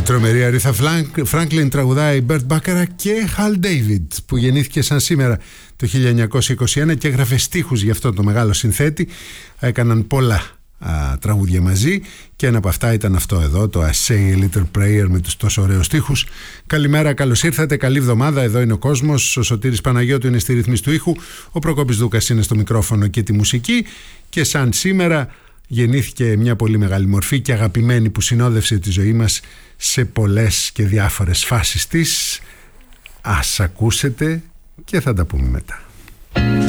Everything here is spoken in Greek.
τρομερή Αρίθα Φράνκλιν τραγουδάει Μπέρτ Μπάκαρα και Χαλ Ντέιβιντ, που γεννήθηκε σαν σήμερα το 1921 και έγραφε στίχους για αυτό το μεγάλο συνθέτη. Έκαναν πολλά τραγούδια μαζί και ένα από αυτά ήταν αυτό εδώ, το I Say a Little Prayer, με τους τόσο ωραίους στίχους. Καλημέρα, καλώς ήρθατε, καλή εβδομάδα. Εδώ είναι ο κόσμος. Ο Σωτήρης Παναγιώτου είναι στη ρύθμιση του ήχου, ο Προκόπης Δούκας είναι στο μικρόφωνο και τη μουσική. Και σαν σήμερα γεννήθηκε μια πολύ μεγάλη μορφή και αγαπημένη που συνόδευσε τη ζωή μας σε πολλές και διάφορες φάσεις της. Ας ακούσετε και θα τα πούμε μετά.